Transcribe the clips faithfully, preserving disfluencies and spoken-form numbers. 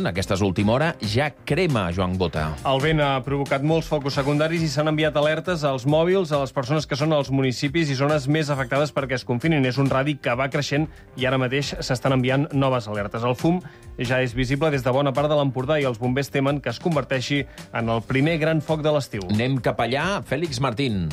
front, aquestes última hora, ja crema, Joan Bota. El vent ha provocat molts focus secundaris i s'han enviat alertes als mòbils a les persones que són als municipis i zones més afectades perquè es confinin. És un radi que va creixent i ara mateix s'estan enviant noves alertes. El fum ja és visible des de bona part de l'Empordà i els bombers temen que es converteixi en el primer gran foc de l'estiu. Anem cap allà. Fèlix Martín.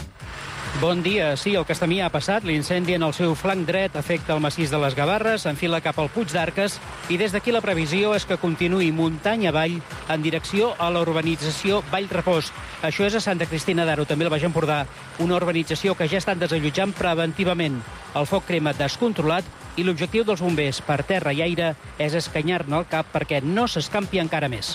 Bon dia. Sí, el Castamí ha passat. L'incendi en el seu flanc dret afecta el massís de les Gavarres, enfila cap al Puig d'Arques i des d'aquí la previsió és que continuï muntanya avall en direcció a la urbanització Vallrepòs. Això és a Santa Cristina d'Aro, també al Baix Empordà, una urbanització que ja estan desallotjant preventivament. El foc crema descontrolat i l'objectiu dels bombers per terra i aire és escanyar-ne el cap perquè no s'escampi encara més.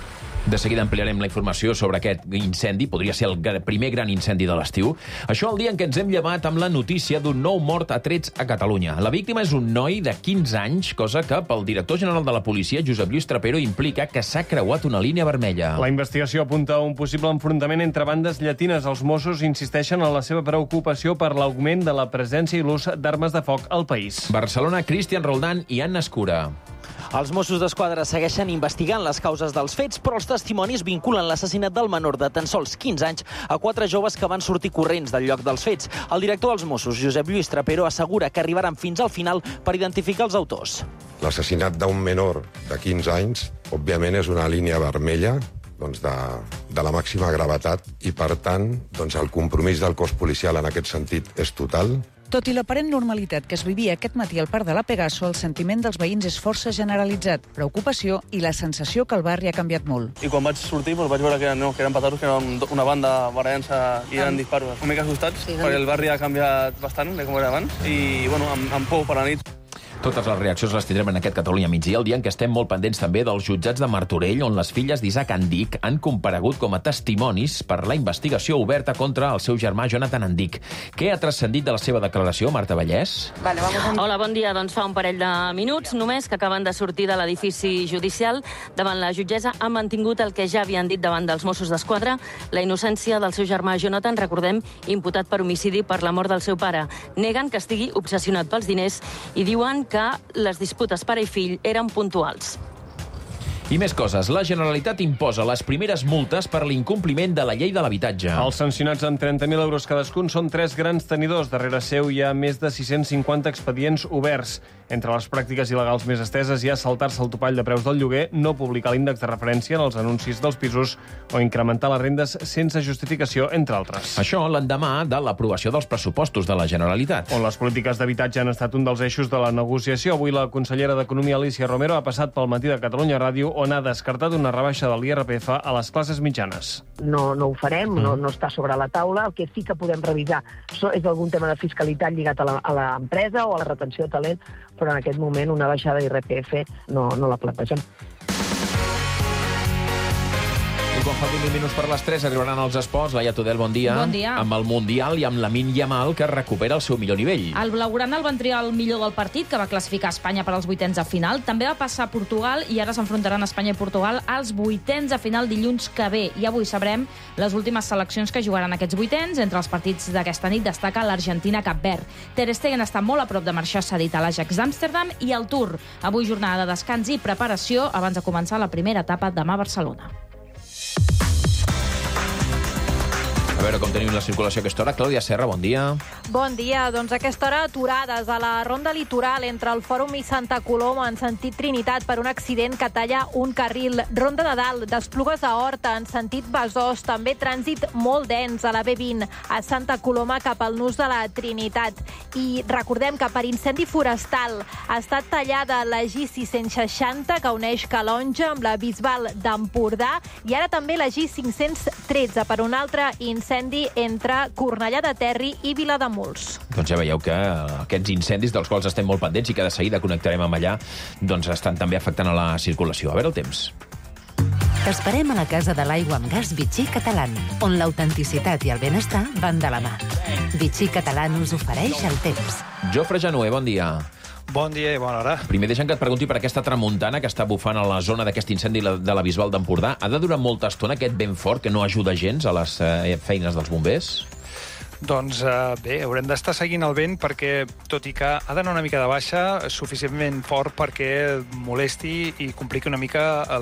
De seguida ampliarem la informació sobre aquest incendi. Podria ser el primer gran incendi de l'estiu. Això el dia en què ens hem llevat amb la notícia d'un nou mort a trets a Catalunya. La víctima és un noi de quinze anys, cosa que pel director general de la policia, Josep Lluís Trapero, implica que s'ha creuat una línia vermella. La investigació apunta a un possible enfrontament entre bandes llatines. Els Mossos insisteixen en la seva preocupació per l'augment de la presència i l'ús d'armes de foc al país. Barcelona, Cristian Roldán i Anna Escura. Els Mossos d'Esquadra segueixen investigant les causes dels fets, però els testimonis vinculen l'assassinat del menor de tan sols quinze anys a quatre joves que van sortir corrents del lloc dels fets. El director dels Mossos, Josep Lluís Trapero, assegura que arribaran fins al final per identificar els autors. L'assassinat d'un menor de quinze anys, òbviament, és una línia vermella doncs de, de la màxima gravetat i, per tant, doncs el compromís del cos policial en aquest sentit és total. Tot i l'aparent normalitat que es vivia aquest matí al Parc de la Pegaso, el sentiment dels veïns és força generalitzat, preocupació i la sensació que el barri ha canviat molt. I quan vaig sortir doncs vaig veure que eren, no, que eren pataros, que eren una banda barallant-se i eren disparos. Una mica assustats, sí, perquè el barri ha canviat bastant de com era abans i bueno, amb, amb por per la nit. Totes les reaccions les tindrem en aquest Catalunya migdia, el dia en què estem molt pendents també dels jutjats de Martorell, on les filles d'Isaac Andic han comparegut com a testimonis per la investigació oberta contra el seu germà Jonathan Andic. Què ha transcendit de la seva declaració, Marta Vallès? Vale, vamos a... Hola, bon dia. Doncs fa un parell de minuts només que acaben de sortir de l'edifici judicial. Davant la jutgessa han mantingut el que ja havien dit davant dels Mossos d'Esquadra, la innocència del seu germà Jonathan, recordem, imputat per homicidi per la mort del seu pare. Neguen que estigui obsessionat pels diners i diuen que les disputes pare i fill eren puntuals. I més coses. La Generalitat imposa les primeres multes per l'incompliment de la llei de l'habitatge. Els sancionats amb trenta mil euros cadascun són tres grans tenidors. Darrere seu hi ha més de sis-cents cinquanta expedients oberts. Entre les pràctiques il·legals més esteses hi ha saltar-se el topall de preus del lloguer, no publicar l'índex de referència en els anuncis dels pisos o incrementar les rendes sense justificació, entre altres. Això l'endemà de l'aprovació dels pressupostos de la Generalitat. On les polítiques d'habitatge han estat un dels eixos de la negociació. Avui la consellera d'Economia, Alícia Romero, ha passat pel matí de Catalunya Ràdio, on ha descartat una rebaixa de l'I R P F a les classes mitjanes. No, no ho farem, no, no està sobre la taula. El que sí que podem revisar és algun tema de fiscalitat lligat a l'empresa o a la retenció de talent, però en aquest moment una baixada d'I R P F no, no la plantegem. I quan faltin vint minuts per les tres arribaran els esports. Laia Tudel, bon dia. Bon dia. Amb el Mundial i amb Lamine Yamal, que recupera el seu millor nivell. El blaugrana el van triar el millor del partit, que va classificar Espanya per als vuitens de final. També va passar a Portugal i ara s'enfrontaran Espanya i Portugal als vuitens de final dilluns que ve. I avui sabrem les últimes seleccions que jugaran aquests vuitens. Entre els partits d'aquesta nit destaca l'Argentina-Cap Verd. Ter Stegen està molt a prop de marxar cedit a l'Ajax d'Amsterdam i el Tour. Avui jornada de descans i preparació abans de començar la primera etapa demà a Barcelona. A veure com tenim la circulació a aquesta hora. Clàudia Serra, bon dia. Bon dia. Doncs a aquesta hora aturades a la ronda litoral entre el Fòrum i Santa Coloma en sentit Trinitat per un accident que talla un carril. Ronda de Dalt, d'Esplugues a Horta en sentit Besòs. També trànsit molt dens a la B vint a Santa Coloma cap al nus de la Trinitat. I recordem que per incendi forestal ha estat tallada la G sis-cents seixanta que uneix Calonja amb la Bisbal d'Empordà i ara també la G cinc-cents tretze per un altre incendi entre Cornellà de Terri i Vilademuls. Doncs ja veieu que aquests incendis dels quals estem molt pendents i que de seguida connectarem amb allà, doncs estan també afectant a la circulació. A veure el temps. T'esperem a la Casa de l'Aigua amb Gas Vichy Catalán, on l'autenticitat i el benestar van de la mà. Vichy Catalán us ofereix el temps. Jofre Januer, bon dia. Bon dia i bona hora. Primer, deixa'm que et pregunti per aquesta tramuntana que està bufant a la zona d'aquest incendi de la Bisbal d'Empordà. Ha de durar molta estona aquest vent fort que no ajuda gens a les eh, feines dels bombers? Doncs uh, bé, haurem d'estar seguint el vent perquè, tot i que ha d'anar una mica de baixa, és suficientment fort perquè molesti i compliqui una mica